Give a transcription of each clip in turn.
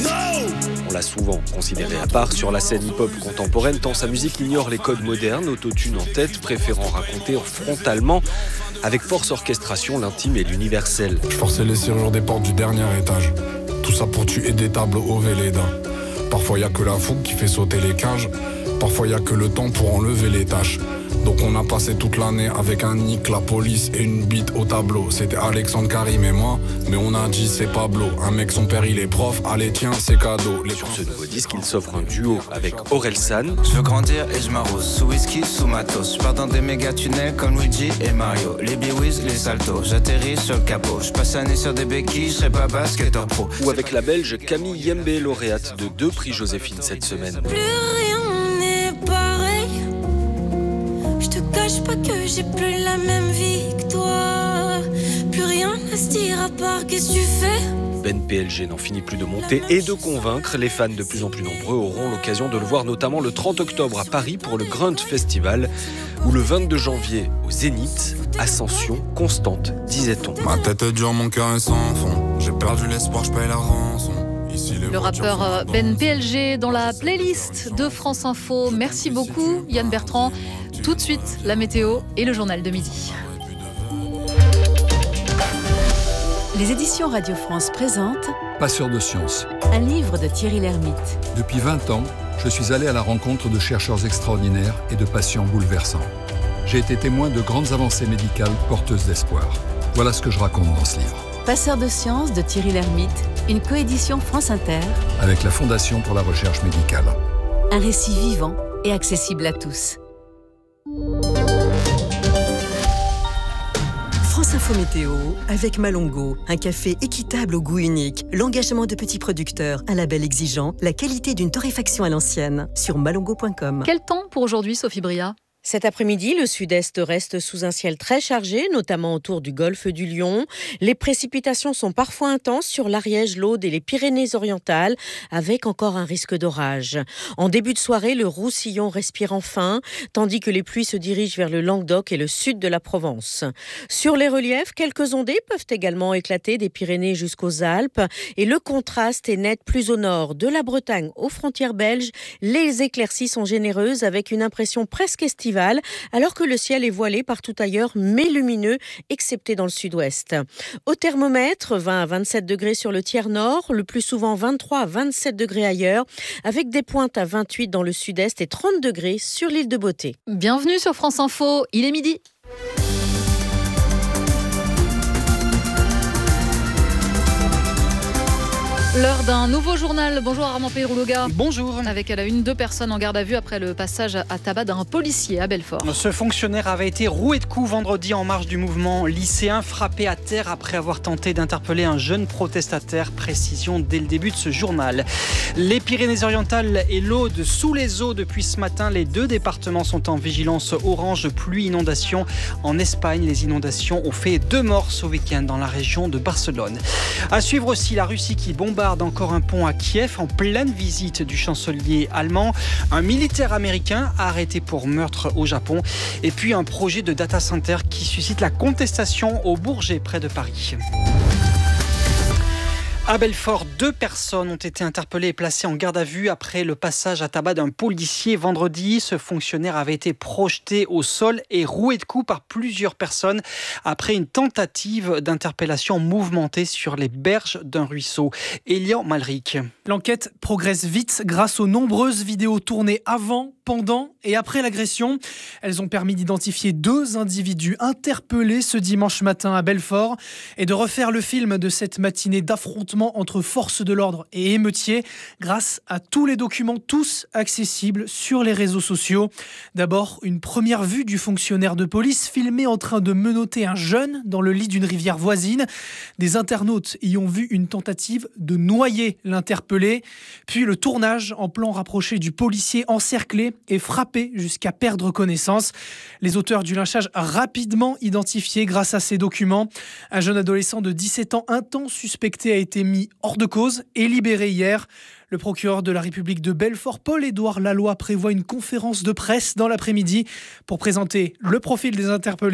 On l'a souvent considéré à part sur la scène hip-hop contemporaine, tant sa musique ignore les codes modernes, autotune en tête, préférant raconter frontalement, avec force orchestration, l'intime et l'universel. Je forçais les serrures des portes du dernier étage. Tout ça pour tuer des tables au Véleda. Parfois y a que la fougue qui fait sauter les cages. Parfois y a que le temps pour enlever les tâches. Donc on a passé toute l'année avec un nick, la police et une bite au tableau. C'était Alexandre, Karim et moi, mais on a dit c'est Pablo. Un mec, son père il est prof, allez tiens c'est cadeau. Sur ce nouveau disque, il s'offre un duo avec Orelsan. Je veux grandir et je m'arrose, sous whisky, sous matos. Je pars dans des méga tunnels comme Luigi et Mario. Les biwiz, les saltos, j'atterris sur le capot. Je passe l'année sur des béquilles, je serai pas basketteur pro. Ou avec la belge Camille Yembe, lauréate de 2 prix Joséphine cette semaine. Plus rien n'est pareil. Je te cache pas que j'ai plus la même vie que toi. Plus rien à se dire à part qu'est-ce que tu fais. Ben PLG n'en finit plus de monter et de convaincre. Les fans de plus en plus nombreux auront l'occasion de le voir notamment le 30 octobre à Paris pour le Grunt Festival ou le 22 janvier au Zénith. Ascension constante, disait-on. Ma tête est dure, mon cœur est sans fond. J'ai perdu l'espoir, je paye la rançon. Le rappeur Ben PLG dans la playlist de France Info. Merci beaucoup Yann Bertrand. Tout de suite, la météo et le journal de midi. Les éditions Radio France présentent Passeur de sciences. Un livre de Thierry Lhermitte. Depuis 20 ans, je suis allé à la rencontre de chercheurs extraordinaires et de patients bouleversants. J'ai été témoin de grandes avancées médicales porteuses d'espoir. Voilà ce que je raconte dans ce livre. Passeur de sciences de Thierry Lhermitte, une coédition France Inter avec la Fondation pour la recherche médicale. Un récit vivant et accessible à tous. France Info Météo avec Malongo, un café équitable au goût unique, l'engagement de petits producteurs, un label exigeant, la qualité d'une torréfaction à l'ancienne, sur malongo.com. Quel temps pour aujourd'hui, Sophie Bria ? Cet après-midi, le sud-est reste sous un ciel très chargé, notamment autour du golfe du Lion. Les précipitations sont parfois intenses sur l'Ariège, l'Aude et les Pyrénées-Orientales, avec encore un risque d'orage. En début de soirée, le Roussillon respire enfin, tandis que les pluies se dirigent vers le Languedoc et le sud de la Provence. Sur les reliefs, quelques ondées peuvent également éclater des Pyrénées jusqu'aux Alpes, et le contraste est net plus au nord, de la Bretagne aux frontières belges. Les éclaircies sont généreuses avec une impression presque estivale, alors que le ciel est voilé partout ailleurs, mais lumineux, excepté dans le sud-ouest. Au thermomètre, 20 à 27 degrés sur le tiers nord, le plus souvent 23 à 27 degrés ailleurs, avec des pointes à 28 dans le sud-est et 30 degrés sur l'île de Beauté. Bienvenue sur France Info, il est midi. L'heure d'un nouveau journal. Bonjour Armand Pedrouloga. Bonjour. Avec à la une 2 personnes en garde à vue après le passage à tabac d'un policier à Belfort. Ce fonctionnaire avait été roué de coups vendredi en marge du mouvement lycéen, frappé à terre après avoir tenté d'interpeller un jeune protestataire. Précision dès le début de ce journal. Les Pyrénées-Orientales et l'Aude sous les eaux depuis ce matin. Les 2 départements sont en vigilance orange, pluie, inondation. En Espagne, les inondations ont fait 2 morts ce week-end dans la région de Barcelone. À suivre aussi la Russie qui bombarde encore un pont à Kiev en pleine visite du chancelier allemand. Un militaire américain arrêté pour meurtre au Japon. Et puis un projet de data center qui suscite la contestation au Bourget près de Paris. À Belfort, 2 personnes ont été interpellées et placées en garde à vue après le passage à tabac d'un policier vendredi. Ce fonctionnaire avait été projeté au sol et roué de coups par plusieurs personnes après une tentative d'interpellation mouvementée sur les berges d'un ruisseau. Elian Malric. L'enquête progresse vite grâce aux nombreuses vidéos tournées avant, pendant et après l'agression. Elles ont permis d'identifier 2 individus interpellés ce dimanche matin à Belfort et de refaire le film de cette matinée d'affrontement entre forces de l'ordre et émeutiers grâce à tous les documents, tous accessibles sur les réseaux sociaux. D'abord, une première vue du fonctionnaire de police filmé en train de menotter un jeune dans le lit d'une rivière voisine. Des internautes y ont vu une tentative de noyer l'interpellé. Puis le tournage en plan rapproché du policier encerclé et frappé jusqu'à perdre connaissance. Les auteurs du lynchage rapidement identifiés grâce à ces documents. Un jeune adolescent de 17 ans, un temps suspecté, a été mis hors de cause et libéré hier. Le procureur de la République de Belfort, Paul-Édouard Laloy, prévoit une conférence de presse dans l'après-midi pour présenter le profil des interpellés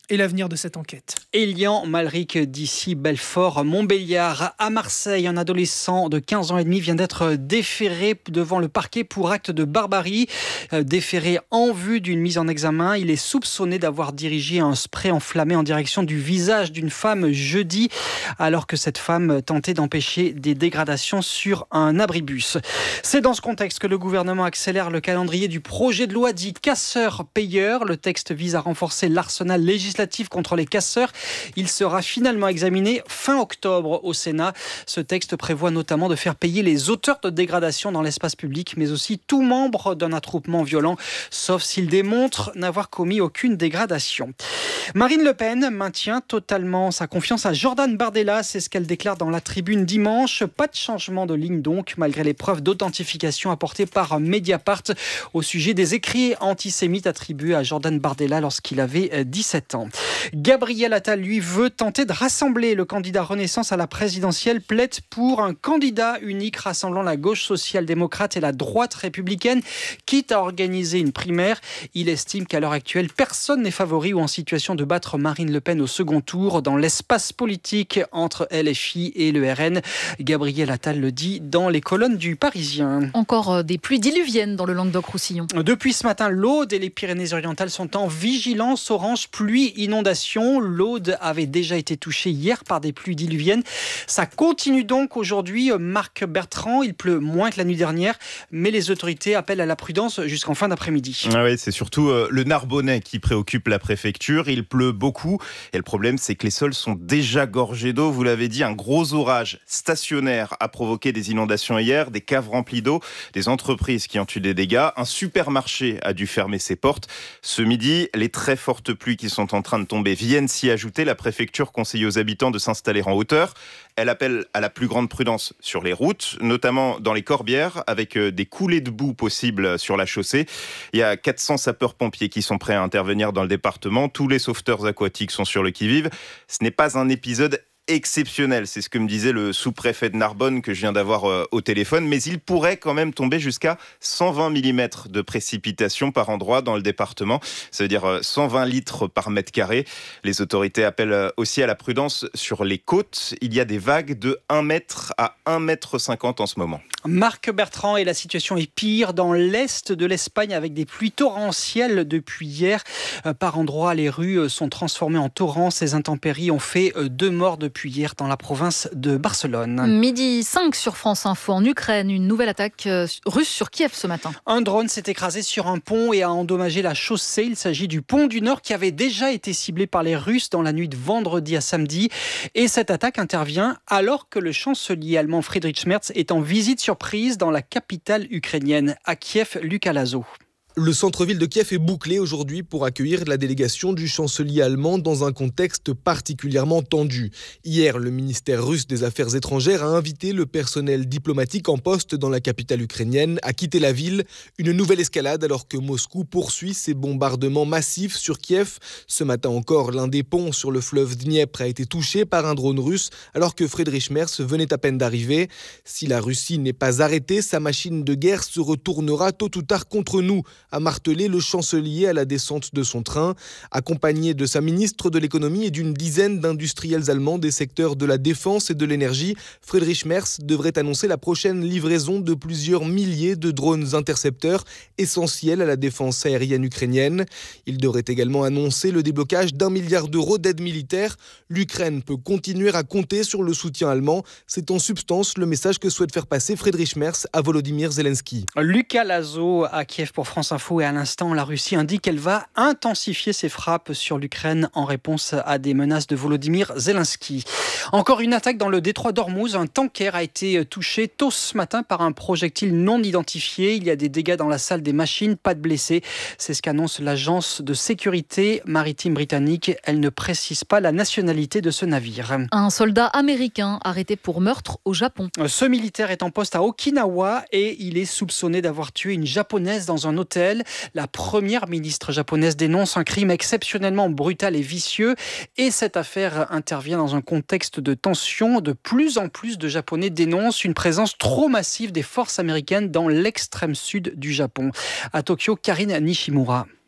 et l'avenir de cette enquête. Elian Malric d'ici Belfort, Montbéliard. À Marseille, un adolescent de 15 ans et demi vient d'être déféré devant le parquet pour acte de barbarie. Déféré en vue d'une mise en examen. Il est soupçonné d'avoir dirigé un spray enflammé en direction du visage d'une femme jeudi, alors que cette femme tentait d'empêcher des dégradations sur un abribus. C'est dans ce contexte que le gouvernement accélère le calendrier du projet de loi dit casseurs-payeurs. Le texte vise à renforcer l'arsenal législatif contre les casseurs. Il sera finalement examiné fin octobre au Sénat. Ce texte prévoit notamment de faire payer les auteurs de dégradation dans l'espace public, mais aussi tout membre d'un attroupement violent, sauf s'il démontre n'avoir commis aucune dégradation. Marine Le Pen maintient totalement sa confiance à Jordan Bardella, c'est ce qu'elle déclare dans la Tribune dimanche. Pas de changement de ligne donc, malgré les preuves d'authentification apportées par Mediapart au sujet des écrits antisémites attribués à Jordan Bardella lorsqu'il avait 17 ans. Gabriel Attal, lui, veut tenter de rassembler. Le candidat Renaissance à la présidentielle plaide pour un candidat unique rassemblant la gauche social-démocrate et la droite républicaine, quitte à organiser une primaire. Il estime qu'à l'heure actuelle, personne n'est favori ou en situation de battre Marine Le Pen au second tour dans l'espace politique entre LFI et le RN. Gabriel Attal le dit dans les colonnes du Parisien. Encore des pluies diluviennes dans le Languedoc-Roussillon. Depuis ce matin, l'Aude et les Pyrénées-Orientales sont en vigilance orange pluie-inondation. L'Aude avait déjà été touchée hier par des pluies diluviennes. Ça continue donc aujourd'hui. Marc Bertrand, il pleut moins que la nuit dernière, mais les autorités appellent à la prudence jusqu'en fin d'après-midi. Ah oui, c'est surtout le Narbonnais qui préoccupe la préfecture. Il pleut beaucoup et le problème, c'est que les sols sont déjà gorgés d'eau. Vous l'avez dit, un gros orage stationnaire a provoqué des inondations hier, des caves remplies d'eau, des entreprises qui ont eu des dégâts. Un supermarché a dû fermer ses portes. Ce midi, les très fortes pluies qui sont en train de tomber viennent s'y ajouter. La préfecture conseille aux habitants de s'installer en hauteur. Elle appelle à la plus grande prudence sur les routes, notamment dans les Corbières, avec des coulées de boue possibles sur la chaussée. Il y a 400 sapeurs-pompiers qui sont prêts à intervenir dans le département. Tous les sauveteurs aquatiques sont sur le qui-vive. Ce n'est pas un épisode exceptionnel, c'est ce que me disait le sous-préfet de Narbonne que je viens d'avoir au téléphone, mais il pourrait quand même tomber jusqu'à 120 mm de précipitations par endroit dans le département, ça veut dire 120 litres par mètre carré. Les autorités appellent aussi à la prudence sur les côtes, il y a des vagues de 1 mètre à 1,50 m en ce moment. Marc Bertrand, et la situation est pire dans l'est de l'Espagne avec des pluies torrentielles depuis hier. Par endroits, les rues sont transformées en torrents. Ces intempéries ont fait 2 morts depuis hier dans la province de Barcelone. Midi 5 sur France Info. En Ukraine, une nouvelle attaque russe sur Kiev ce matin. Un drone s'est écrasé sur un pont et a endommagé la chaussée. Il s'agit du pont du Nord qui avait déjà été ciblé par les Russes dans la nuit de vendredi à samedi. Et cette attaque intervient alors que le chancelier allemand Friedrich Merz est en visite surprise dans la capitale ukrainienne. À Kiev, Lucas Lazo. Le centre-ville de Kiev est bouclé aujourd'hui pour accueillir la délégation du chancelier allemand dans un contexte particulièrement tendu. Hier, le ministère russe des Affaires étrangères a invité le personnel diplomatique en poste dans la capitale ukrainienne à quitter la ville. Une nouvelle escalade alors que Moscou poursuit ses bombardements massifs sur Kiev. Ce matin encore, l'un des ponts sur le fleuve Dniepr a été touché par un drone russe alors que Friedrich Merz venait à peine d'arriver. Si la Russie n'est pas arrêtée, sa machine de guerre se retournera tôt ou tard contre nous, a martelé le chancelier à la descente de son train. Accompagné de sa ministre de l'économie et d'une dizaine d'industriels allemands des secteurs de la défense et de l'énergie, Friedrich Merz devrait annoncer la prochaine livraison de plusieurs milliers de drones intercepteurs essentiels à la défense aérienne ukrainienne. Il devrait également annoncer le déblocage d'1 milliard d'euros d'aide militaire. L'Ukraine peut continuer à compter sur le soutien allemand. C'est en substance le message que souhaite faire passer Friedrich Merz à Volodymyr Zelensky. Lucas Lazo à Kiev pour France Info. Et à l'instant, la Russie indique qu'elle va intensifier ses frappes sur l'Ukraine en réponse à des menaces de Volodymyr Zelensky. Encore une attaque dans le détroit d'Ormuz. Un tanker a été touché tôt ce matin par un projectile non identifié. Il y a des dégâts dans la salle des machines, pas de blessés. C'est ce qu'annonce l'agence de sécurité maritime britannique. Elle ne précise pas la nationalité de ce navire. Un soldat américain arrêté pour meurtre au Japon. Ce militaire est en poste à Okinawa et il est soupçonné d'avoir tué une japonaise dans un hôtel. La première ministre japonaise dénonce un crime exceptionnellement brutal et vicieux. Et cette affaire intervient dans un contexte de tension. De plus en plus de Japonais dénoncent une présence trop massive des forces américaines dans l'extrême sud du Japon. À Tokyo, Karine Nishimura.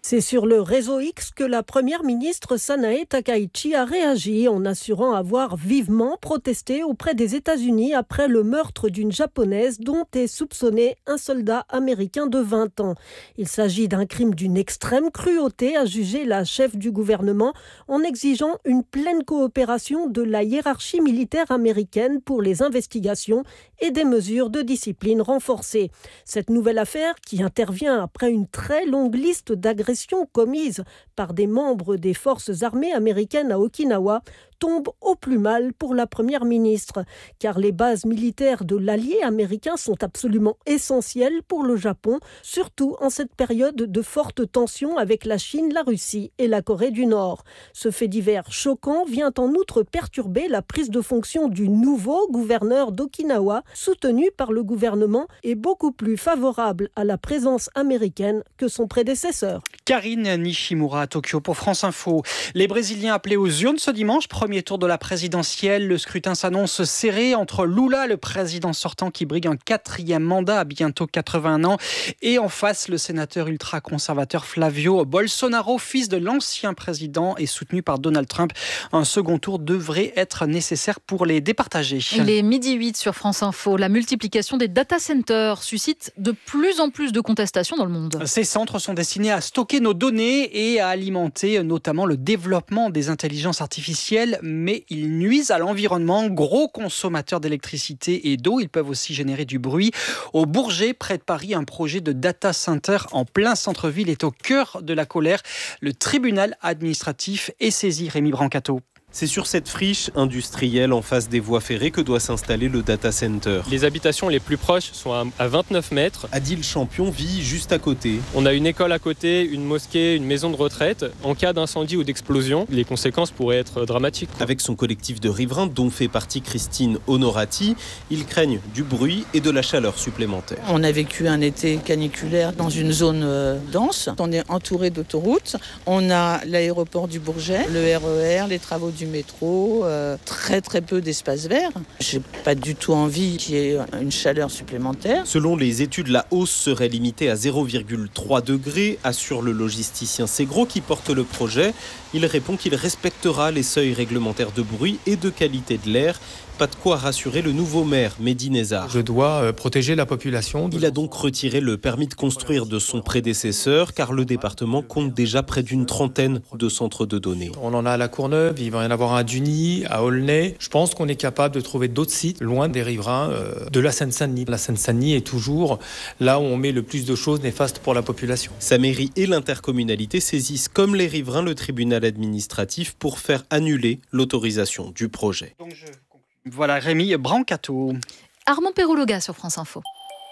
C'est sur le réseau X que la première ministre Sanae Takaichi a réagi en assurant avoir vivement protesté auprès des États-Unis après le meurtre d'une japonaise dont est soupçonné un soldat américain de 20 ans. Il s'agit d'un crime d'une extrême cruauté, a jugé la chef du gouvernement en exigeant une pleine coopération de la hiérarchie militaire américaine pour les investigations et des mesures de discipline renforcées. Cette nouvelle affaire, qui intervient après une très longue liste d'agressions commises par des membres des forces armées américaines à Okinawa, tombe au plus mal pour la première ministre, car les bases militaires de l'allié américain sont absolument essentielles pour le Japon, surtout en cette période de forte tension avec la Chine, la Russie et la Corée du Nord. Ce fait divers choquant vient en outre perturber la prise de fonction du nouveau gouverneur d'Okinawa, soutenu par le gouvernement et beaucoup plus favorable à la présence américaine que son prédécesseur. Karine Nishimura à Tokyo pour France Info. Les Brésiliens appelés aux urnes ce dimanche, premier tour de la présidentielle. Le scrutin s'annonce serré entre Lula, le président sortant qui brigue un 4e mandat à bientôt 81 ans, et en face le sénateur ultra-conservateur Flavio Bolsonaro, fils de l'ancien président et soutenu par Donald Trump. Un second tour devrait être nécessaire pour les départager. Il est 12h08 sur France Info. La multiplication des data centers suscite de plus en plus de contestations dans le monde. Ces centres sont destinés à stocker nos données et à alimenter notamment le développement des intelligences artificielles, mais ils nuisent à l'environnement. Gros consommateurs d'électricité et d'eau, ils peuvent aussi générer du bruit. Au Bourget, près de Paris, un projet de data center en plein centre-ville est au cœur de la colère. Le tribunal administratif est saisi. Rémi Brancato. C'est sur cette friche industrielle en face des voies ferrées que doit s'installer le data center. Les habitations les plus proches sont à 29 mètres. Adil Champion vit juste à côté. On a une école à côté, une mosquée, une maison de retraite. En cas d'incendie ou d'explosion, les conséquences pourraient être dramatiques. Avec son collectif de riverains, dont fait partie Christine Honorati, ils craignent du bruit et de la chaleur supplémentaire. On a vécu un été caniculaire dans une zone dense. On est entouré d'autoroutes. On a l'aéroport du Bourget, le RER, les travaux du métro, très peu d'espace vert. J'ai pas du tout envie qu'il y ait une chaleur supplémentaire. Selon les études, la hausse serait limitée à 0,3 degrés, assure le logisticien Segro qui porte le projet. Il répond qu'il respectera les seuils réglementaires de bruit et de qualité de l'air. Pas de quoi rassurer le nouveau maire, Mehdi Nezar. Je dois protéger la population. Il a donc retiré le permis de construire de son prédécesseur, car le département compte déjà près d'une trentaine de centres de données. On en a à La Courneuve, il va y en avoir un à Duny, à Aulnay. Je pense qu'on est capable de trouver d'autres sites loin des riverains de la Seine-Saint-Denis. La Seine-Saint-Denis est toujours là où on met le plus de choses néfastes pour la population. Sa mairie et l'intercommunalité saisissent comme les riverains le tribunal administratif pour faire annuler l'autorisation du projet. Voilà, Rémi Brancato. Armand Perrologa sur France Info.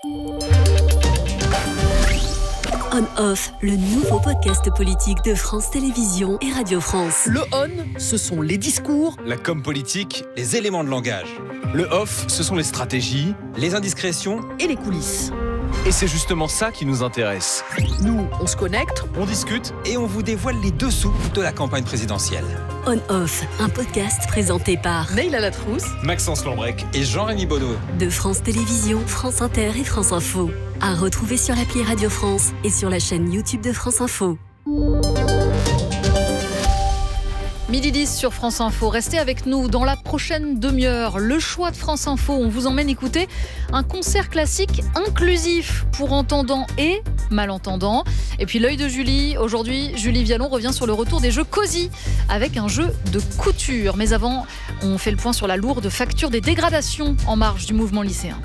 On-Off, le nouveau podcast politique de France Télévisions et Radio France. Le on, ce sont les discours. La com politique, les éléments de langage. Le off, ce sont les stratégies, les indiscrétions et les coulisses. Et c'est justement ça qui nous intéresse. Nous, on se connecte, on discute et on vous dévoile les dessous de la campagne présidentielle. On-Off, un podcast présenté par Neila Latrousse, Maxence Lombrec et Jean-Rémy Baudot. De France Télévisions, France Inter et France Info. À retrouver sur l'appli Radio France et sur la chaîne YouTube de France Info. 12h10 sur France Info. Restez avec nous dans la prochaine demi-heure. Le choix de France Info, on vous emmène écouter un concert classique inclusif pour entendants et malentendants. Et puis l'œil de Julie. Aujourd'hui, Julie Vialon revient sur le retour des jeux Cozy avec un jeu de couture. Mais avant, on fait le point sur la lourde facture des dégradations en marge du mouvement lycéen.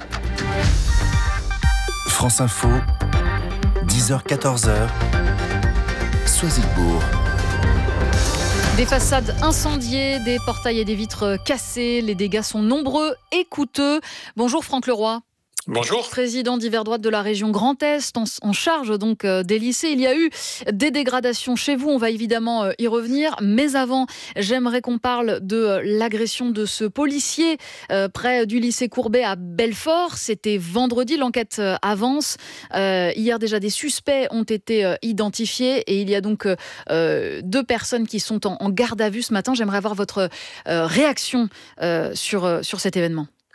France Info, 10h-14h, Soisilbourg. Des façades incendiées, des portails et des vitres cassés. Les dégâts sont nombreux et coûteux. Bonjour Franck Leroy. Bonjour. Président d'Hiver Droite de la région Grand Est, en charge donc des lycées. Il y a eu des dégradations chez vous, on va évidemment y revenir. Mais avant, j'aimerais qu'on parle de l'agression de ce policier près du lycée Courbet à Belfort. C'était vendredi, l'enquête avance. Hier déjà, des suspects ont été identifiés et il y a donc 2 personnes qui sont en garde à vue ce matin. J'aimerais avoir votre réaction sur cet événement.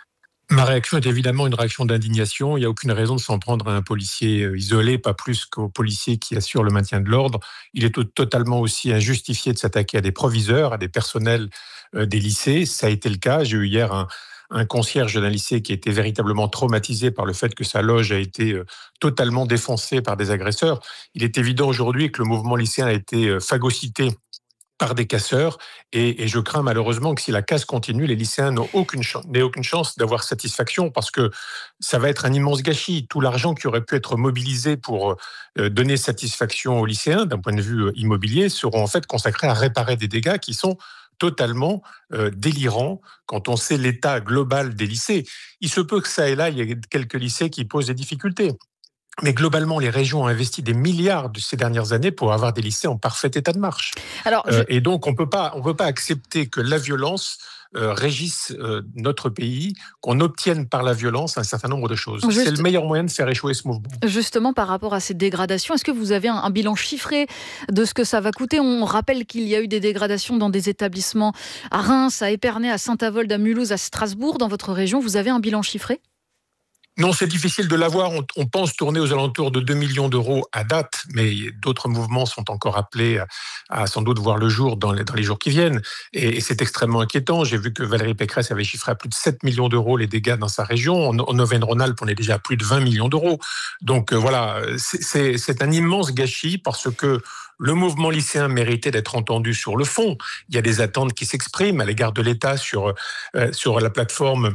Ma réaction est évidemment une réaction d'indignation. Il n'y a aucune raison de s'en prendre à un policier isolé, pas plus qu'au policier qui assure le maintien de l'ordre. Il est totalement aussi injustifié de s'attaquer à des proviseurs, à des personnels des lycées. Ça a été le cas. J'ai eu hier un concierge d'un lycée qui a été véritablement traumatisé par le fait que sa loge a été totalement défoncée par des agresseurs. Il est évident aujourd'hui que le mouvement lycéen a été phagocyté par des casseurs, et je crains malheureusement que si la casse continue, les lycéens n'aient aucune chance d'avoir satisfaction, parce que ça va être un immense gâchis. Tout l'argent qui aurait pu être mobilisé pour donner satisfaction aux lycéens, d'un point de vue immobilier, seront en fait consacrés à réparer des dégâts qui sont totalement délirants quand on sait l'état global des lycées. Il se peut que ça et là, il y ait quelques lycées qui posent des difficultés. Mais globalement, les régions ont investi des milliards de ces dernières années pour avoir des lycées en parfait état de marche. Et donc, on peut pas accepter que la violence régisse notre pays, qu'on obtienne par la violence un certain nombre de choses. C'est le meilleur moyen de faire échouer ce mouvement. Justement, par rapport à ces dégradations, est-ce que vous avez un bilan chiffré de ce que ça va coûter ? On rappelle qu'il y a eu des dégradations dans des établissements à Reims, à Épernay, à Saint-Avold, à Mulhouse, à Strasbourg. Dans votre région, vous avez un bilan chiffré ? Non, c'est difficile de l'avoir. On pense tourner aux alentours de 2 millions d'euros à date, mais d'autres mouvements sont encore appelés à sans doute voir le jour dans les jours qui viennent. Et c'est extrêmement inquiétant. J'ai vu que Valérie Pécresse avait chiffré à plus de 7 millions d'euros les dégâts dans sa région. En Auvergne-Rhône-Alpes, on est déjà à plus de 20 millions d'euros. Donc voilà, c'est un immense gâchis parce que le mouvement lycéen méritait d'être entendu sur le fond. Il y a des attentes qui s'expriment à l'égard de l'État sur la plateforme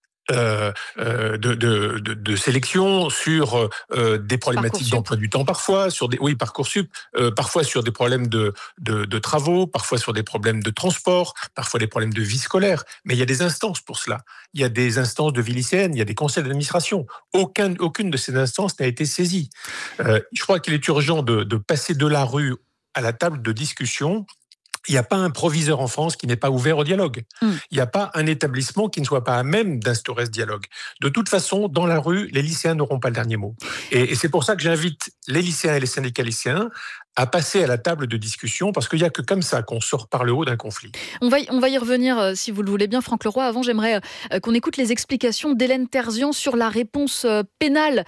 de sélection, sur des problématiques d'emploi du temps parfois, Parcoursup, parfois sur des problèmes de travaux, parfois sur des problèmes de transport, parfois des problèmes de vie scolaire. Mais il y a des instances pour cela. Il y a des instances de vie lycéenne, il y a des conseils d'administration. Aucune de ces instances n'a été saisie. Je crois qu'il est urgent de passer de la rue à la table de discussion. Il n'y a pas un proviseur en France qui n'est pas ouvert au dialogue. Il n'y a pas un établissement qui ne soit pas à même d'instaurer ce dialogue. De toute façon, dans la rue, les lycéens n'auront pas le dernier mot. Et c'est pour ça que j'invite les lycéens et les syndicats lycéens à passer à la table de discussion, parce qu'il n'y a que comme ça qu'on sort par le haut d'un conflit. On va y revenir, si vous le voulez bien, Franck Leroy. Avant, j'aimerais qu'on écoute les explications d'Hélène Terzian sur la réponse pénale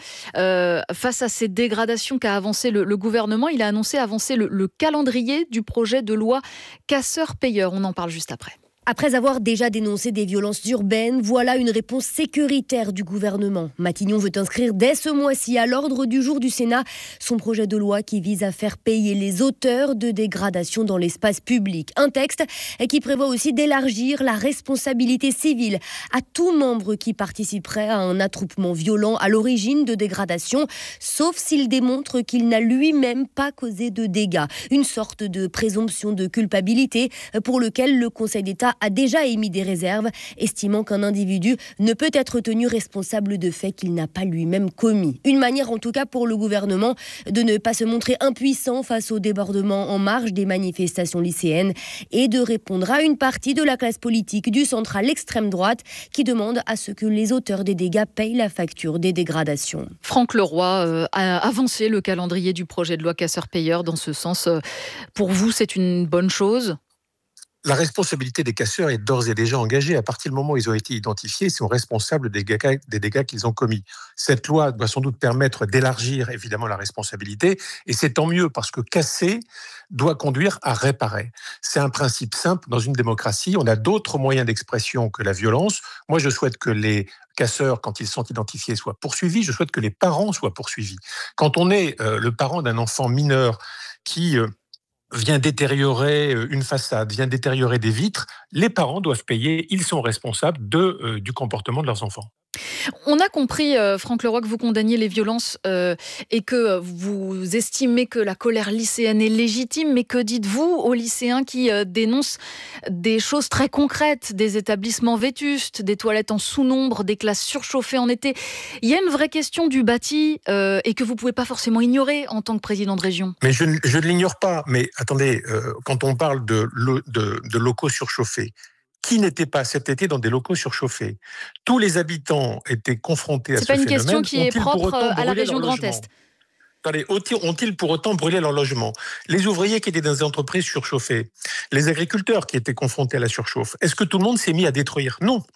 face à ces dégradations qu'a avancé le gouvernement. Il a annoncé avancer le calendrier du projet de loi casseurs-payeurs. On en parle juste après. Après avoir déjà dénoncé des violences urbaines, voilà une réponse sécuritaire du gouvernement. Matignon veut inscrire dès ce mois-ci à l'ordre du jour du Sénat son projet de loi qui vise à faire payer les auteurs de dégradations dans l'espace public. Un texte qui prévoit aussi d'élargir la responsabilité civile à tout membre qui participerait à un attroupement violent à l'origine de dégradations, sauf s'il démontre qu'il n'a lui-même pas causé de dégâts. Une sorte de présomption de culpabilité pour lequel le Conseil d'État a déjà émis des réserves, estimant qu'un individu ne peut être tenu responsable de faits qu'il n'a pas lui-même commis. Une manière en tout cas pour le gouvernement de ne pas se montrer impuissant face au débordement en marge des manifestations lycéennes et de répondre à une partie de la classe politique du centre à l'extrême droite qui demande à ce que les auteurs des dégâts payent la facture des dégradations. Franck Leroy a avancé le calendrier du projet de loi casseurs-payeurs dans ce sens. Pour vous, c'est une bonne chose ? La responsabilité des casseurs est d'ores et déjà engagée. À partir du moment où ils ont été identifiés, ils sont responsables des dégâts qu'ils ont commis. Cette loi doit sans doute permettre d'élargir évidemment la responsabilité, et c'est tant mieux parce que casser doit conduire à réparer. C'est un principe simple dans une démocratie. On a d'autres moyens d'expression que la violence. Moi, je souhaite que les casseurs, quand ils sont identifiés, soient poursuivis. Je souhaite que les parents soient poursuivis. Quand on est le parent d'un enfant mineur qui vient détériorer une façade, vient détériorer des vitres, les parents doivent payer, ils sont responsables du comportement de leurs enfants. On a compris, Franck Leroy, que vous condamniez les violences et que vous estimez que la colère lycéenne est légitime, mais que dites-vous aux lycéens qui dénoncent des choses très concrètes, des établissements vétustes, des toilettes en sous-nombre, des classes surchauffées en été ? Il y a une vraie question du bâti et que vous ne pouvez pas forcément ignorer en tant que président de région. Mais je ne l'ignore pas, mais attendez, quand on parle de locaux surchauffés, qui n'était pas cet été dans des locaux surchauffés? Tous les habitants étaient confrontés à ce phénomène. C'est pas une question qui est propre à la région Grand Est. Attendez, ont-ils pour autant brûlé leur logement? Les ouvriers qui étaient dans des entreprises surchauffées, les agriculteurs qui étaient confrontés à la surchauffe, est-ce que tout le monde s'est mis à détruire? Non.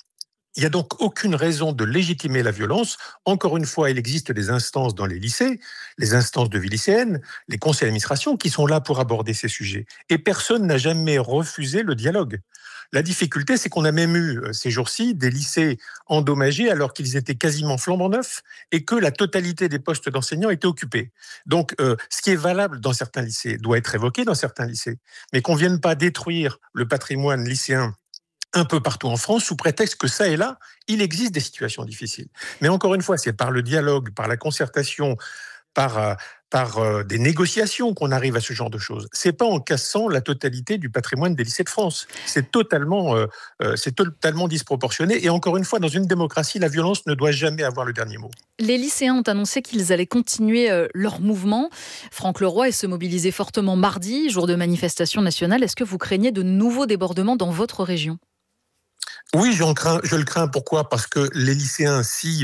Il n'y a donc aucune raison de légitimer la violence. Encore une fois, il existe des instances dans les lycées, les instances de vie lycéenne, les conseils d'administration qui sont là pour aborder ces sujets. Et personne n'a jamais refusé le dialogue. La difficulté, c'est qu'on a même eu ces jours-ci des lycées endommagés alors qu'ils étaient quasiment flambant neufs et que la totalité des postes d'enseignants étaient occupés. Donc, ce qui est valable dans certains lycées doit être évoqué dans certains lycées. Mais qu'on ne vienne pas détruire le patrimoine lycéen un peu partout en France, sous prétexte que ça et là, il existe des situations difficiles. Mais encore une fois, c'est par le dialogue, par la concertation, par des négociations qu'on arrive à ce genre de choses. C'est pas en cassant la totalité du patrimoine des lycées de France. C'est totalement disproportionné. Et encore une fois, dans une démocratie, la violence ne doit jamais avoir le dernier mot. Les lycéens ont annoncé qu'ils allaient continuer leur mouvement. Franck Leroy est se mobiliser fortement mardi, jour de manifestation nationale. Est-ce que vous craignez de nouveaux débordements dans votre région ? Oui, je le crains. Pourquoi ? Parce que les lycéens,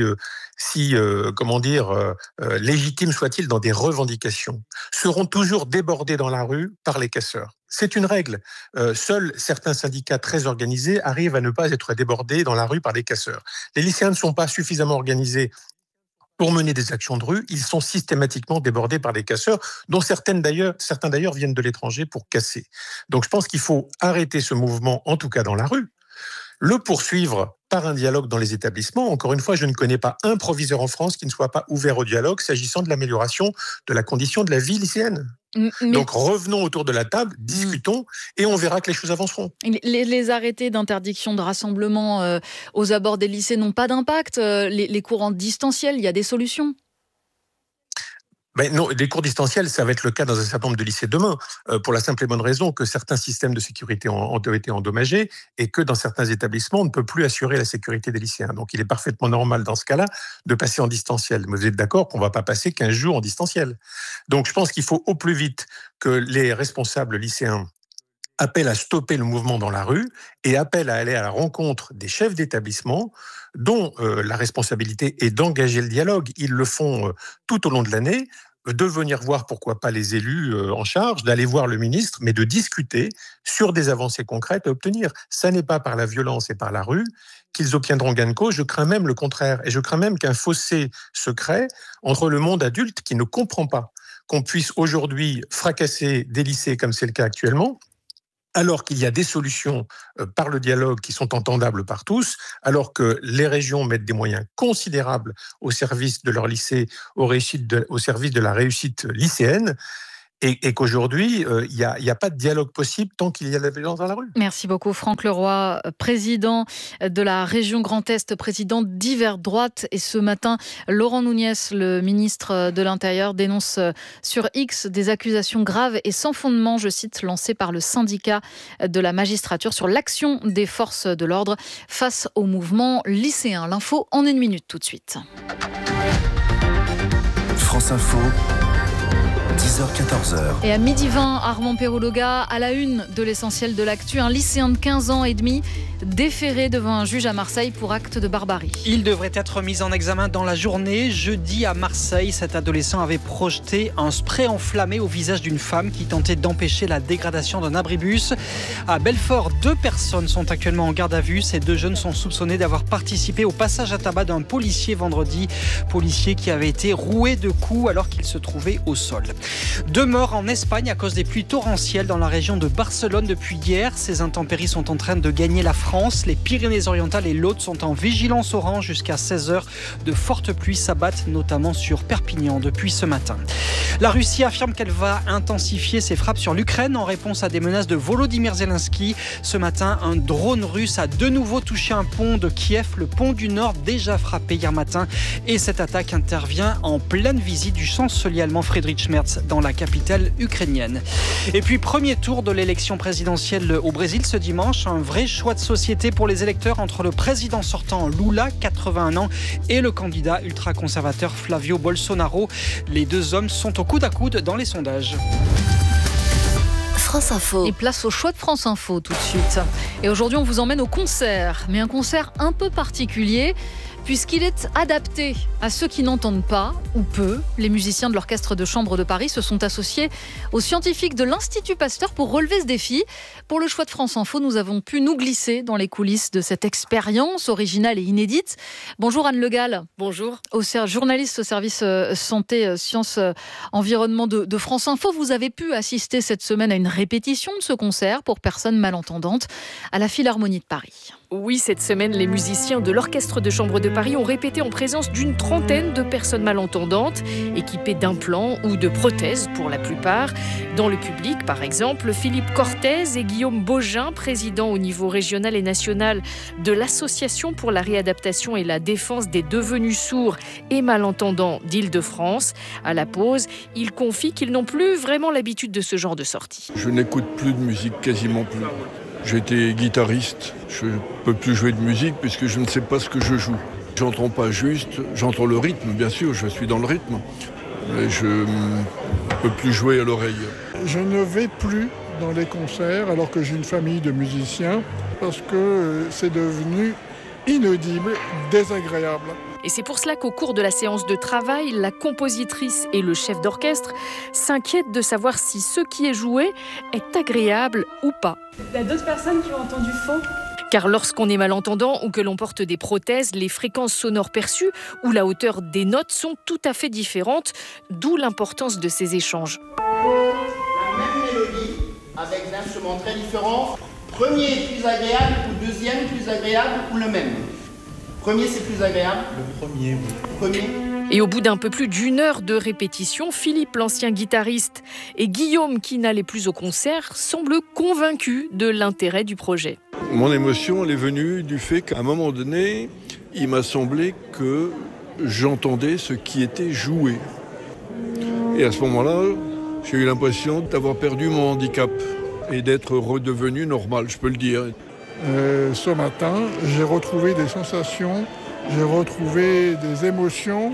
légitimes soient-ils dans des revendications, seront toujours débordés dans la rue par les casseurs. C'est une règle. Seuls certains syndicats très organisés arrivent à ne pas être débordés dans la rue par des casseurs. Les lycéens ne sont pas suffisamment organisés pour mener des actions de rue. Ils sont systématiquement débordés par des casseurs, dont certains d'ailleurs viennent de l'étranger pour casser. Donc je pense qu'il faut arrêter ce mouvement, en tout cas dans la rue, le poursuivre par un dialogue dans les établissements. Encore une fois, je ne connais pas un proviseur en France qui ne soit pas ouvert au dialogue s'agissant de l'amélioration de la condition de la vie lycéenne. Donc revenons autour de la table, discutons et on verra que les choses avanceront. Les arrêtés d'interdiction de rassemblement aux abords des lycées n'ont pas d'impact. Les cours en distanciel, il y a des solutions ? Ben non, les cours distanciels, ça va être le cas dans un certain nombre de lycées demain, pour la simple et bonne raison que certains systèmes de sécurité ont été endommagés et que dans certains établissements, on ne peut plus assurer la sécurité des lycéens. Donc il est parfaitement normal dans ce cas-là de passer en distanciel. Mais vous êtes d'accord qu'on ne va pas passer 15 jours en distanciel. Donc je pense qu'il faut au plus vite que les responsables lycéens appellent à stopper le mouvement dans la rue et appellent à aller à la rencontre des chefs d'établissement dont la responsabilité est d'engager le dialogue. Ils le font tout au long de l'année, de venir voir pourquoi pas les élus en charge, d'aller voir le ministre, mais de discuter sur des avancées concrètes à obtenir. Ça n'est pas par la violence et par la rue qu'ils obtiendront gain de cause. Je crains même le contraire. Et je crains même qu'un fossé se crée entre le monde adulte qui ne comprend pas qu'on puisse aujourd'hui fracasser des lycées comme c'est le cas actuellement, alors qu'il y a des solutions par le dialogue qui sont entendables par tous, alors que les régions mettent des moyens considérables au service de leur lycée, au service de la réussite lycéenne, et qu'aujourd'hui, il n'y a pas de dialogue possible tant qu'il y a de la violence dans la rue. Merci beaucoup Franck Leroy, président de la région Grand Est, président d'Hiver Droite. Et ce matin, Laurent Nunez, le ministre de l'Intérieur, dénonce sur X des accusations graves et sans fondement, je cite, lancées par le syndicat de la magistrature sur l'action des forces de l'ordre face au mouvement lycéen. L'info en 1 minute tout de suite. France Info. 10h-14h. Et à 12h20, Armand Perrologa, à la une de l'essentiel de l'actu, un lycéen de 15 ans et demi déféré devant un juge à Marseille pour acte de barbarie. Il devrait être mis en examen dans la journée. Jeudi à Marseille, cet adolescent avait projeté un spray enflammé au visage d'une femme qui tentait d'empêcher la dégradation d'un abribus. À Belfort, 2 personnes sont actuellement en garde à vue. Ces 2 jeunes sont soupçonnés d'avoir participé au passage à tabac d'un policier vendredi. Policier qui avait été roué de coups alors qu'il se trouvait au sol. 2 morts en Espagne à cause des pluies torrentielles dans la région de Barcelone depuis hier. Ces intempéries sont en train de gagner la France. Les Pyrénées-Orientales et l'Aude sont en vigilance orange jusqu'à 16h. De fortes pluies s'abattent notamment sur Perpignan depuis ce matin. La Russie affirme qu'elle va intensifier ses frappes sur l'Ukraine en réponse à des menaces de Volodymyr Zelensky. Ce matin, un drone russe a de nouveau touché un pont de Kiev, le pont du Nord déjà frappé hier matin. Et cette attaque intervient en pleine visite du chancelier allemand Friedrich Merz dans la capitale ukrainienne. Et puis, premier tour de l'élection présidentielle au Brésil ce dimanche. Un vrai choix de société pour les électeurs entre le président sortant Lula, 81 ans, et le candidat ultra-conservateur Flavio Bolsonaro. Les 2 hommes sont au coude à coude dans les sondages. France Info. Et place au choix de France Info tout de suite. Et aujourd'hui, on vous emmène au concert, mais un concert un peu particulier puisqu'il est adapté à ceux qui n'entendent pas ou peu. Les musiciens de l'Orchestre de chambre de Paris se sont associés aux scientifiques de l'Institut Pasteur pour relever ce défi. Pour le choix de France Info, nous avons pu nous glisser dans les coulisses de cette expérience originale et inédite. Bonjour Anne Le Gall. Bonjour. Journaliste au service santé, sciences, environnement de France Info. Vous avez pu assister cette semaine à une répétition de ce concert pour personnes malentendantes à la Philharmonie de Paris. Oui, cette semaine, les musiciens de l'Orchestre de chambre de Paris ont répété en présence d'une trentaine de personnes malentendantes, équipées d'implants ou de prothèses pour la plupart. Dans le public, par exemple, Philippe Cortez et Guillaume Baugin, président au niveau régional et national de l'Association pour la réadaptation et la défense des devenus sourds et malentendants d'Île-de-France. À la pause, ils confient qu'ils n'ont plus vraiment l'habitude de ce genre de sortie. Je n'écoute plus de musique, quasiment plus. J'étais guitariste, je ne peux plus jouer de musique puisque je ne sais pas ce que je joue. J'entends pas juste, j'entends le rythme, bien sûr, je suis dans le rythme, mais je ne peux plus jouer à l'oreille. Je ne vais plus dans les concerts alors que j'ai une famille de musiciens parce que c'est devenu inaudible, désagréable. Et c'est pour cela qu'au cours de la séance de travail, la compositrice et le chef d'orchestre s'inquiètent de savoir si ce qui est joué est agréable ou pas. Il y a d'autres personnes qui ont entendu faux. Car lorsqu'on est malentendant ou que l'on porte des prothèses, les fréquences sonores perçues ou la hauteur des notes sont tout à fait différentes, d'où l'importance de ces échanges. La même mélodie avec des instruments très différents. Premier est plus agréable ou deuxième plus agréable ou le même? Premier, c'est plus agréable? Le premier, oui. Premier. Et au bout d'un peu plus d'une heure de répétition, Philippe, l'ancien guitariste, et Guillaume, qui n'allait plus au concert, semblent convaincus de l'intérêt du projet. Mon émotion, elle est venue du fait qu'à un moment donné, il m'a semblé que j'entendais ce qui était joué. Et à ce moment-là, j'ai eu l'impression d'avoir perdu mon handicap et d'être redevenu normal, je peux le dire. Ce matin, j'ai retrouvé des sensations, j'ai retrouvé des émotions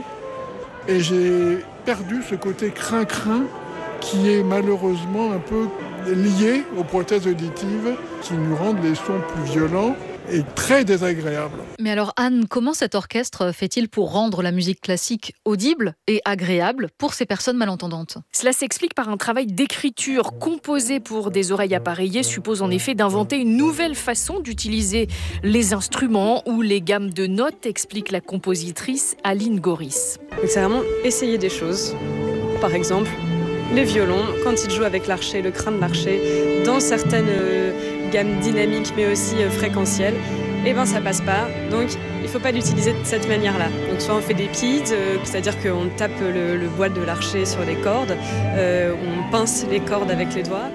et j'ai perdu ce côté crin-crin qui est malheureusement un peu lié aux prothèses auditives qui nous rendent les sons plus violents et très désagréables. Mais alors Anne, comment cet orchestre fait-il pour rendre la musique classique audible et agréable pour ces personnes malentendantes? Cela s'explique par un travail d'écriture. Composé pour des oreilles appareillées suppose en effet d'inventer une nouvelle façon d'utiliser les instruments ou les gammes de notes, explique la compositrice Aline Goris. Donc c'est vraiment essayer des choses. Par exemple, les violons, quand ils jouent avec l'archet, le crâne de l'archet, dans certaines gammes dynamiques mais aussi fréquentielles, et ben ça passe pas. Donc il faut pas l'utiliser de cette manière-là. Donc soit on fait des pieds, c'est-à-dire qu'on tape le bois de l'archet sur les cordes, on pince les cordes avec les doigts.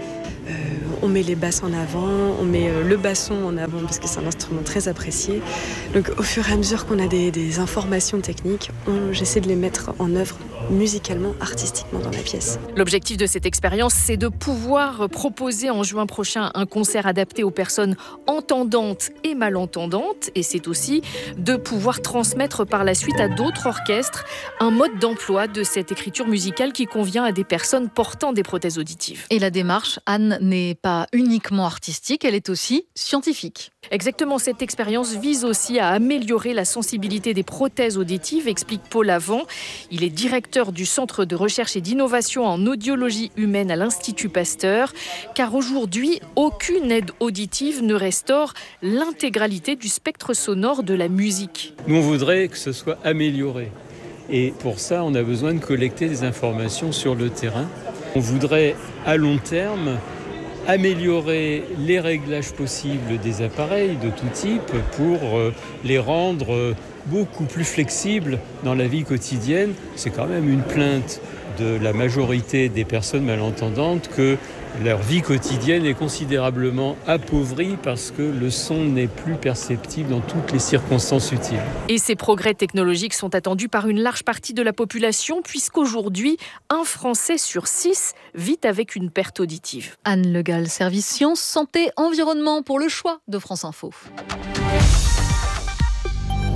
On met les basses en avant, on met le basson en avant parce que c'est un instrument très apprécié. Donc au fur et à mesure qu'on a des informations techniques, j'essaie de les mettre en œuvre musicalement, artistiquement dans la pièce. L'objectif de cette expérience, c'est de pouvoir proposer en juin prochain un concert adapté aux personnes entendantes et malentendantes. Et c'est aussi de pouvoir transmettre par la suite à d'autres orchestres un mode d'emploi de cette écriture musicale qui convient à des personnes portant des prothèses auditives. Et la démarche, Anne, n'est pas uniquement artistique, elle est aussi scientifique. Exactement, cette expérience vise aussi à améliorer la sensibilité des prothèses auditives, explique Paul Avant. Il est directeur du Centre de recherche et d'innovation en audiologie humaine à l'Institut Pasteur, car aujourd'hui, aucune aide auditive ne restaure l'intégralité du spectre sonore de la musique. Nous, on voudrait que ce soit amélioré. Et pour ça, on a besoin de collecter des informations sur le terrain. On voudrait, à long terme, améliorer les réglages possibles des appareils de tout type pour les rendre beaucoup plus flexibles dans la vie quotidienne. C'est quand même une plainte de la majorité des personnes malentendantes que leur vie quotidienne est considérablement appauvrie parce que le son n'est plus perceptible dans toutes les circonstances utiles. Et ces progrès technologiques sont attendus par une large partie de la population puisqu'aujourd'hui, un Français sur 6 vit avec une perte auditive. Anne Le Gall, service sciences, santé, environnement pour le choix de France Info.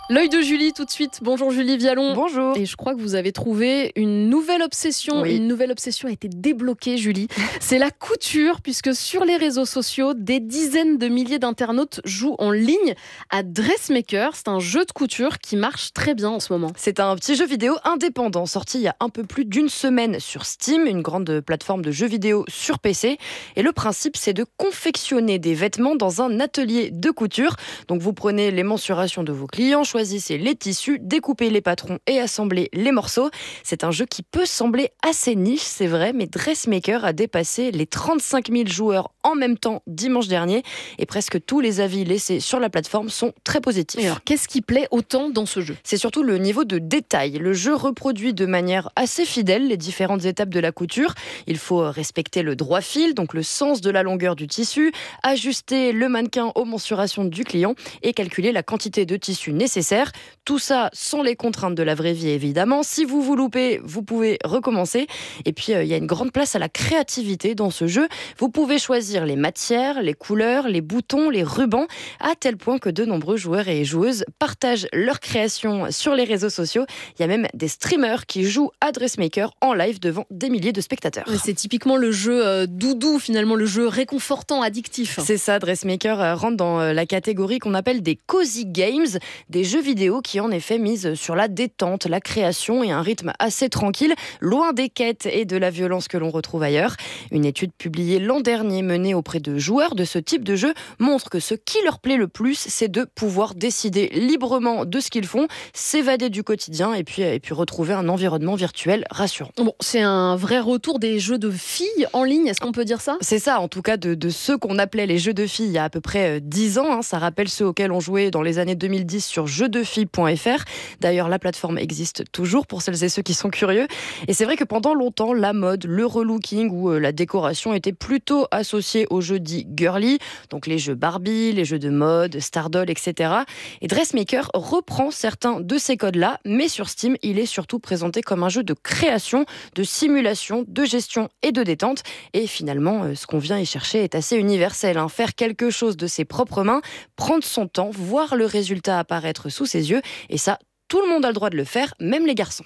L'œil de Julie tout de suite. Bonjour Julie Vialon. Bonjour. Et je crois que vous avez trouvé une nouvelle obsession. Oui. Une nouvelle obsession a été débloquée, Julie. C'est la couture, puisque sur les réseaux sociaux, des dizaines de milliers d'internautes jouent en ligne à Dressmaker. C'est un jeu de couture qui marche très bien en ce moment. C'est un petit jeu vidéo indépendant sorti il y a un peu plus d'une semaine sur Steam, une grande plateforme de jeux vidéo sur PC. Et le principe, c'est de confectionner des vêtements dans un atelier de couture. Donc vous prenez les mensurations de vos clients, choisissez les tissus, découpez les patrons et assemblez les morceaux. C'est un jeu qui peut sembler assez niche, c'est vrai, mais Dressmaker a dépassé les 35 000 joueurs en même temps dimanche dernier et presque tous les avis laissés sur la plateforme sont très positifs. Et alors, qu'est-ce qui plaît autant dans ce jeu ? C'est surtout le niveau de détail. Le jeu reproduit de manière assez fidèle les différentes étapes de la couture. Il faut respecter le droit fil, donc le sens de la longueur du tissu, ajuster le mannequin aux mensurations du client et calculer la quantité de tissu nécessaire. Tout ça sans les contraintes de la vraie vie, évidemment. Si vous vous loupez, vous pouvez recommencer. Et puis, il y a une grande place à la créativité dans ce jeu. Vous pouvez choisir les matières, les couleurs, les boutons, les rubans, à tel point que de nombreux joueurs et joueuses partagent leurs créations sur les réseaux sociaux. Il y a même des streamers qui jouent à Dressmaker en live devant des milliers de spectateurs. C'est typiquement le jeu doudou, finalement, le jeu réconfortant, addictif. C'est ça, Dressmaker rentre dans la catégorie qu'on appelle des cozy games, des jeux vidéo qui en effet misent sur la détente, la création et un rythme assez tranquille, loin des quêtes et de la violence que l'on retrouve ailleurs. Une étude publiée l'an dernier menée auprès de joueurs de ce type de jeu montre que ce qui leur plaît le plus, c'est de pouvoir décider librement de ce qu'ils font, s'évader du quotidien et puis retrouver un environnement virtuel rassurant. Bon, c'est un vrai retour des jeux de filles en ligne, est-ce qu'on peut dire ça ? C'est ça, en tout cas de ceux qu'on appelait les jeux de filles il y a à peu près 10 ans. Ça rappelle ceux auxquels on jouait dans les années 2010 sur jeudefilles.fr. D'ailleurs, la plateforme existe toujours pour celles et ceux qui sont curieux. Et c'est vrai que pendant longtemps, la mode, le relooking ou la décoration étaient plutôt associés aux jeux dits girly, donc les jeux Barbie, les jeux de mode, Stardoll, etc. Et Dressmaker reprend certains de ces codes-là, mais sur Steam, il est surtout présenté comme un jeu de création, de simulation, de gestion et de détente. Et finalement, ce qu'on vient y chercher est assez universel. Faire quelque chose de ses propres mains, prendre son temps, voir le résultat apparaître sous ses yeux. Et ça, tout le monde a le droit de le faire, même les garçons.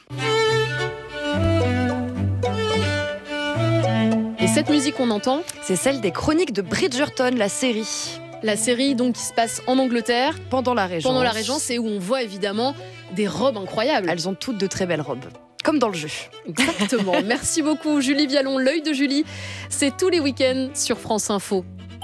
Et cette musique qu'on entend, c'est celle des Chroniques de Bridgerton, la série. La série donc qui se passe en Angleterre. Pendant la Régence. Pendant la Régence, et où on voit évidemment des robes incroyables. Elles ont toutes de très belles robes. Comme dans le jeu. Exactement. Merci beaucoup Julie Vialon. L'œil de Julie, c'est tous les week-ends sur France Info.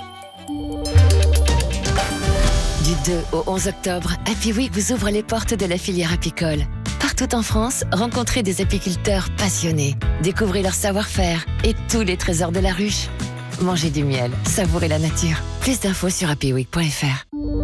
Du 2 au 11 octobre, Happy Week vous ouvre les portes de la filière apicole. Partout en France, rencontrez des apiculteurs passionnés. Découvrez leur savoir-faire et tous les trésors de la ruche. Mangez du miel, savourez la nature. Plus d'infos sur happyweek.fr.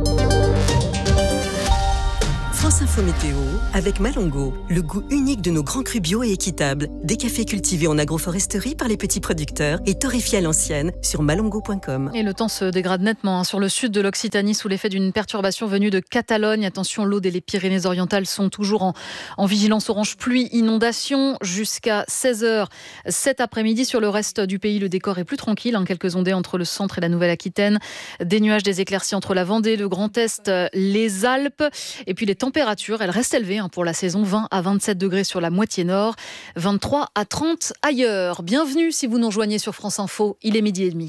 France Info Météo avec Malongo, le goût unique de nos grands crus bio et équitables. Des cafés cultivés en agroforesterie par les petits producteurs et torréfiés à l'ancienne sur malongo.com. Et le temps se dégrade nettement sur le sud de l'Occitanie sous l'effet d'une perturbation venue de Catalogne. Attention, l'Aude et les Pyrénées-Orientales sont toujours en vigilance orange pluie inondation jusqu'à 16h cet après-midi. Sur le reste du pays, le décor est plus tranquille. Quelques ondées entre le centre et la Nouvelle-Aquitaine. Des nuages, des éclaircies entre la Vendée, le Grand Est, les Alpes. Et puis les températures, elles restent élevées pour la saison, 20 à 27 degrés sur la moitié nord, 23 à 30 ailleurs. Bienvenue si vous nous rejoignez sur France Info, il est 12h30.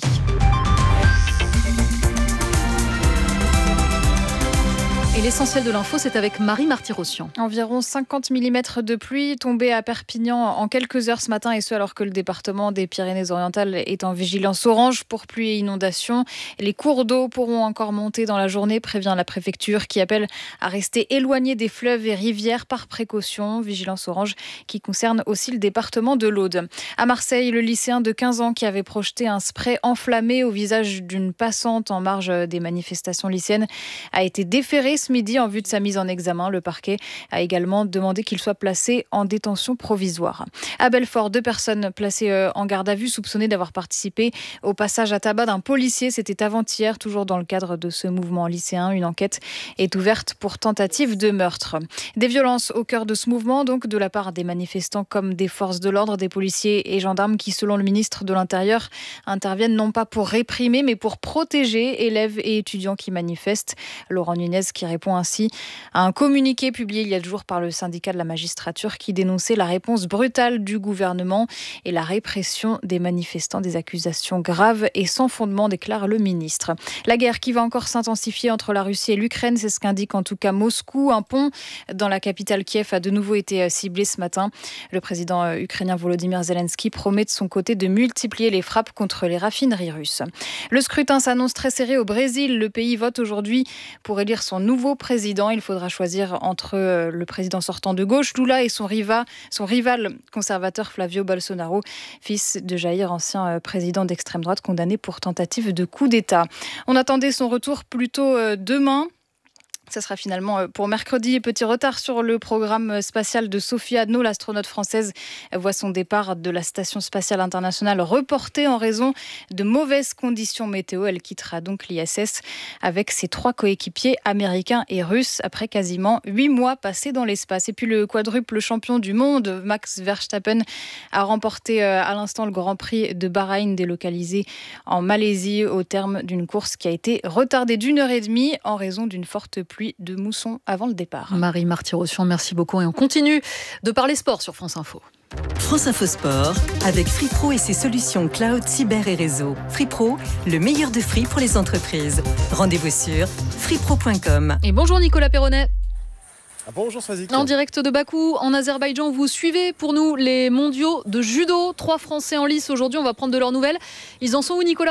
Et l'essentiel de l'info, c'est avec Marie Marty-Rossian. Environ 50 mm de pluie tombée à Perpignan en quelques heures ce matin, et ce alors que le département des Pyrénées-Orientales est en vigilance orange pour pluie et inondation. Les cours d'eau pourront encore monter dans la journée, prévient la préfecture qui appelle à rester éloigné des fleuves et rivières par précaution. Vigilance orange qui concerne aussi le département de l'Aude. À Marseille, le lycéen de 15 ans qui avait projeté un spray enflammé au visage d'une passante en marge des manifestations lycéennes a été déféré ce midi en vue de sa mise en examen. Le parquet a également demandé qu'il soit placé en détention provisoire. À Belfort, 2 personnes placées en garde à vue soupçonnées d'avoir participé au passage à tabac d'un policier. C'était avant-hier, toujours dans le cadre de ce mouvement lycéen. Une enquête est ouverte pour tentative de meurtre. Des violences au cœur de ce mouvement, donc de la part des manifestants comme des forces de l'ordre, des policiers et gendarmes qui, selon le ministre de l'Intérieur, interviennent non pas pour réprimer mais pour protéger élèves et étudiants qui manifestent. Laurent Nunez qui répond ainsi à un communiqué publié il y a 2 jours par le syndicat de la magistrature qui dénonçait la réponse brutale du gouvernement et la répression des manifestants. Des accusations graves et sans fondement, déclare le ministre. La guerre qui va encore s'intensifier entre la Russie et l'Ukraine, c'est ce qu'indique en tout cas Moscou. Un pont dans la capitale Kiev a de nouveau été ciblé ce matin. Le président ukrainien Volodymyr Zelensky promet de son côté de multiplier les frappes contre les raffineries russes. Le scrutin s'annonce très serré au Brésil. Le pays vote aujourd'hui pour élire son nouveau président. Il faudra choisir entre le président sortant de gauche, Lula, et son rival conservateur Flavio Bolsonaro, fils de Jair, ancien président d'extrême droite condamné pour tentative de coup d'État. On attendait son retour plutôt demain. Ça sera finalement pour mercredi. Petit retard sur le programme spatial de Sophie Adno. L'astronaute française voit son départ de la Station spatiale internationale reporté en raison de mauvaises conditions météo. Elle quittera donc l'ISS avec ses 3 coéquipiers américains et russes après quasiment 8 mois passés dans l'espace. Et puis le quadruple champion du monde, Max Verstappen, a remporté à l'instant le Grand Prix de Bahreïn, délocalisé en Malaisie au terme d'une course qui a été retardée d'1h30 en raison d'une forte pluie de mousson avant le départ. Marie Marty-Rossian, merci beaucoup et on continue de parler sport sur France Info. France Info Sport, avec Free Pro et ses solutions cloud, cyber et réseau. Free Pro, le meilleur de Free pour les entreprises. Rendez-vous sur freepro.com. Et bonjour Nicolas Perronnet. Bonjour Swazik. En direct de Bakou, en Azerbaïdjan, vous suivez pour nous les mondiaux de judo. 3 Français en lice aujourd'hui, on va prendre de leurs nouvelles. Ils en sont où, Nicolas ?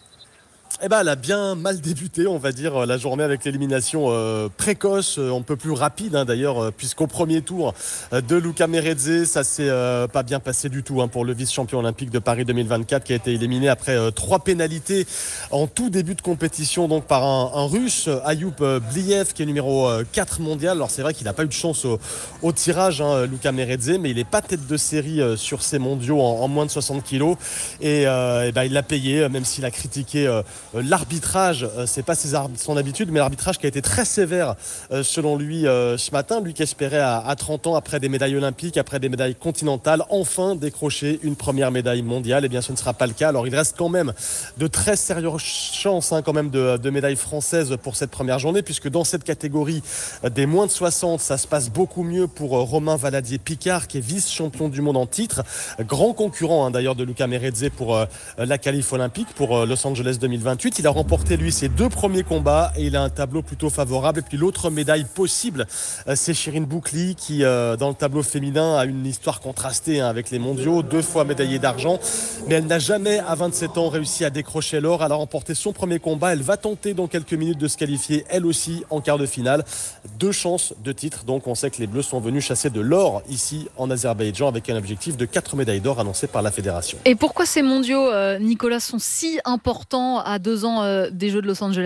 Elle a bien mal débuté, on va dire, la journée avec l'élimination précoce, un peu plus rapide d'ailleurs, puisqu'au premier tour de Luca Meredze, ça s'est pas bien passé du tout pour le vice-champion olympique de Paris 2024 qui a été éliminé après 3 pénalités en tout début de compétition, donc par un Russe, Ayub Bliev, qui est numéro 4 mondial. Alors c'est vrai qu'il n'a pas eu de chance au tirage, Luca Meredze, mais il n'est pas tête de série sur ces mondiaux en moins de 60 kilos. Et il l'a payé, même s'il a critiqué l'arbitrage, c'est pas son habitude, mais l'arbitrage qui a été très sévère selon lui ce matin, lui qui espérait à 30 ans, après des médailles olympiques, après des médailles continentales, enfin décrocher une première médaille mondiale. Et bien ce ne sera pas le cas. Alors il reste quand même de très sérieuses chances quand même de médailles françaises pour cette première journée, puisque dans cette catégorie des moins de 60, ça se passe beaucoup mieux pour Romain Valadier-Picard, qui est vice-champion du monde en titre, grand concurrent d'ailleurs de Luca Meredze pour la qualif olympique pour Los Angeles 2028. Il a remporté lui ses 2 premiers combats et il a un tableau plutôt favorable. Et puis l'autre médaille possible, c'est Chirine Boukli qui dans le tableau féminin a une histoire contrastée avec les mondiaux, 2 fois médaillée d'argent, mais elle n'a jamais à 27 ans réussi à décrocher l'or. Elle a remporté son premier combat, elle va tenter dans quelques minutes de se qualifier elle aussi en quart de finale. 2 chances de titre, donc on sait que les Bleus sont venus chasser de l'or ici en Azerbaïdjan avec un objectif de 4 médailles d'or annoncé par la fédération. Et pourquoi ces mondiaux, Nicolas, sont si importants à 2 ans des Jeux de Los Angeles ?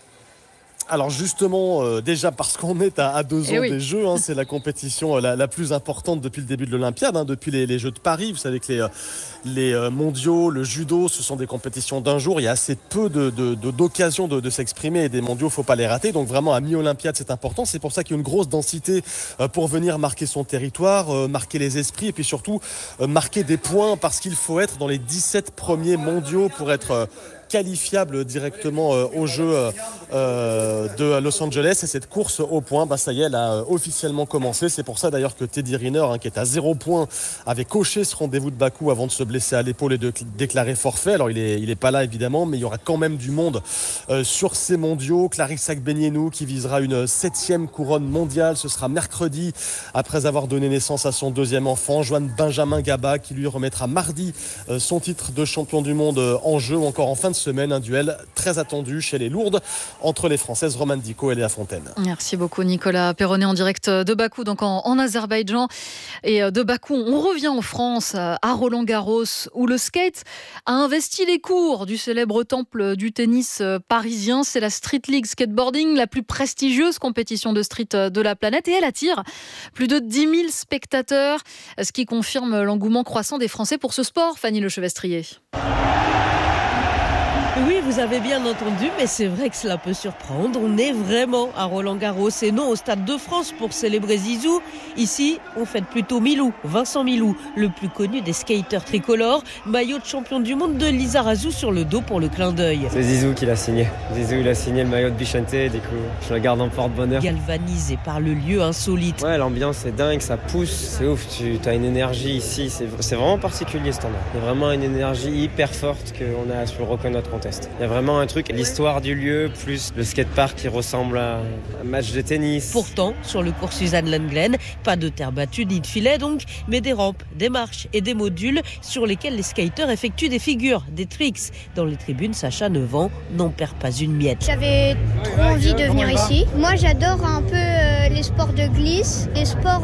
Alors justement, déjà parce qu'on est à 2 ans des Jeux, c'est la compétition la plus importante depuis le début de l'Olympiade, depuis les Jeux de Paris. Vous savez que les mondiaux, le judo, ce sont des compétitions d'un jour. Il y a assez peu d'occasions de s'exprimer et des mondiaux, il ne faut pas les rater. Donc vraiment, à mi-Olympiade, c'est important. C'est pour ça qu'il y a une grosse densité pour venir marquer son territoire, marquer les esprits et puis surtout marquer des points, parce qu'il faut être dans les 17 premiers mondiaux pour être qualifiable directement aux Jeux de Los Angeles. Et cette course au point, ça y est, elle a officiellement commencé. C'est pour ça d'ailleurs que Teddy Riner, qui est à 0 points, avait coché ce rendez-vous de Bakou avant de se blesser à l'épaule et de déclarer forfait. Alors il est pas là évidemment, mais il y aura quand même du monde sur ces mondiaux. Clarissa Agbenienou qui visera une 7e couronne mondiale. Ce sera mercredi après avoir donné naissance à son 2e enfant. Joanne Benjamin Gaba qui lui remettra mardi son titre de champion du monde en jeu, ou encore en fin de semaine, un duel très attendu chez les lourdes entre les Françaises Romane Dico et Léa Fontaine. Merci beaucoup Nicolas Perronnet en direct de Bakou, donc en Azerbaïdjan. Et de Bakou, on revient en France, à Roland-Garros, où le skate a investi les cours du célèbre temple du tennis parisien. C'est la Street League Skateboarding, la plus prestigieuse compétition de street de la planète, et elle attire plus de 10 000 spectateurs, ce qui confirme l'engouement croissant des Français pour ce sport. Fanny Lechevestrier. Oui, vous avez bien entendu, mais c'est vrai que cela peut surprendre. On est vraiment à Roland-Garros et non au Stade de France pour célébrer Zizou. Ici, on fête plutôt Milou, Vincent Milou, le plus connu des skateurs tricolores, maillot de champion du monde de Lizarazu sur le dos pour le clin d'œil. C'est Zizou qui l'a signé. Zizou, il a signé le maillot de Bichente, du coup, je le garde en porte-bonheur. Galvanisé par le lieu insolite. Ouais, l'ambiance est dingue, ça pousse, c'est ouf, tu as une énergie ici, c'est vraiment particulier ce endroit. Il y a vraiment une énergie hyper forte qu'on a sur le Roconaut Contest. Il y a vraiment un truc, l'histoire du lieu, plus le skatepark qui ressemble à un match de tennis. Pourtant, sur le cours Suzanne Lenglen, pas de terre battue ni de filet donc, mais des rampes, des marches et des modules sur lesquels les skateurs effectuent des figures, des tricks. Dans les tribunes, Sacha, 9 ans, n'en perd pas une miette. J'avais trop envie de venir ici. Moi, j'adore un peu les sports de glisse, les sports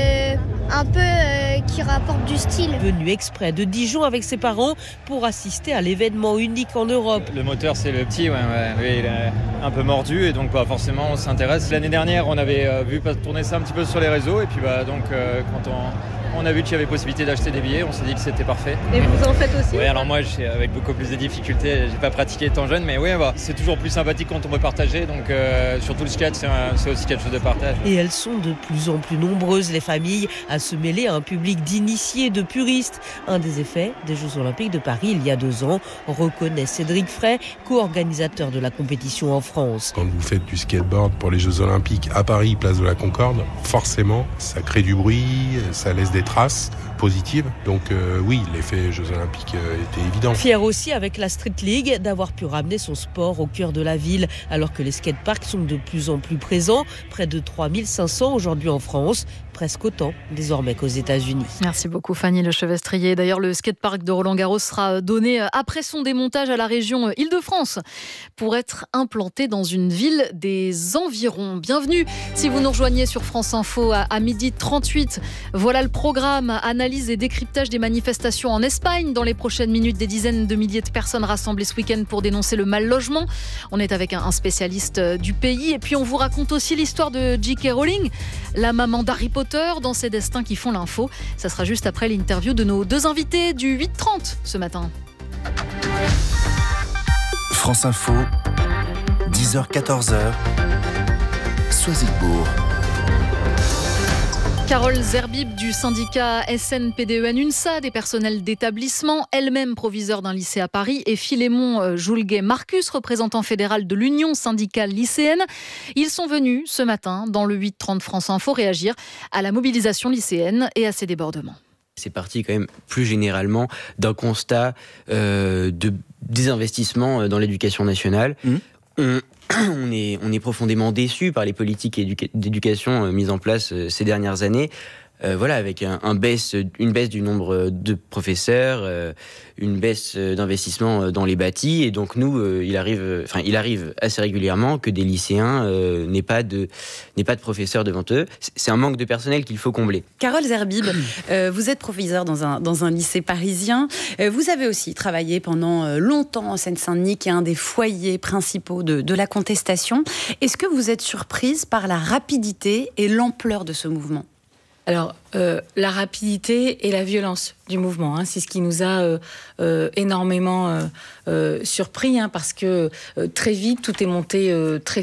un peu qui rapportent du style. Venu exprès de Dijon avec ses parents pour assister à l'événement unique en Europe. Le moteur, c'est le petit, oui, il est un peu mordu et donc forcément on s'intéresse. L'année dernière, on avait vu tourner ça un petit peu sur les réseaux et puis quand on a vu qu'il y avait possibilité d'acheter des billets, on s'est dit que c'était parfait. Et vous en faites aussi? Oui, alors moi, avec beaucoup plus de difficultés, j'ai pas pratiqué étant jeune, mais oui, c'est toujours plus sympathique quand on peut partager. Donc surtout le skate, c'est aussi quelque chose de partage. Et elles sont de plus en plus nombreuses, les familles, à se mêler à un public d'initiés, de puristes. Un des effets des Jeux Olympiques de Paris il y a 2 ans, reconnaît Cédric Frey, co-organisateur de la compétition en France. Quand vous faites du skateboard pour les Jeux Olympiques à Paris, place de la Concorde, forcément, ça crée du bruit, ça laisse des traces positives. Donc oui, l'effet Jeux Olympiques était évident. Fier aussi avec la Street League d'avoir pu ramener son sport au cœur de la ville, alors que les skateparks sont de plus en plus présents, près de 3500 aujourd'hui en France, presque autant désormais qu'aux États-Unis. Merci beaucoup Fanny Lechevestrier. D'ailleurs, le skatepark de Roland-Garros sera donné après son démontage à la région Île-de-France pour être implanté dans une ville des environs. Bienvenue si vous nous rejoignez sur France Info à 12h38. Voilà le programme, analyse et décryptage des manifestations en Espagne. Dans les prochaines minutes, des dizaines de milliers de personnes rassemblées ce week-end pour dénoncer le mal logement. On est avec un spécialiste du pays et puis on vous raconte aussi l'histoire de J.K. Rowling, la maman d'Harry Potter, dans ses destins qui font l'info. Ça sera juste après l'interview de nos 2 invités du 8h30 ce matin. France Info, 10h-14h, Soisilbourg. Carole Zerbib du syndicat SNPDEN-UNSA, des personnels d'établissement, elle-même proviseure d'un lycée à Paris, et Philémon Joulguet-Marcus, représentant fédéral de l'Union syndicale lycéenne. Ils sont venus ce matin dans le 8h30 France Info réagir à la mobilisation lycéenne et à ses débordements. C'est parti quand même plus généralement d'un constat de désinvestissement dans l'éducation nationale. On est profondément déçus par les politiques d'éducation mises en place ces dernières années. Avec une baisse du nombre de professeurs, une baisse d'investissement dans les bâtis, et donc nous, il arrive assez régulièrement que des lycéens n'aient pas de professeurs devant eux. C'est un manque de personnel qu'il faut combler. Carole Zerbib, vous êtes proviseur dans un lycée parisien. Vous avez aussi travaillé pendant longtemps en Seine-Saint-Denis, qui est un des foyers principaux de la contestation. Est-ce que vous êtes surprise par la rapidité et l'ampleur de ce mouvement ? Alors, la rapidité et la violence du mouvement, c'est ce qui nous a énormément surpris, parce que très vite, tout est monté très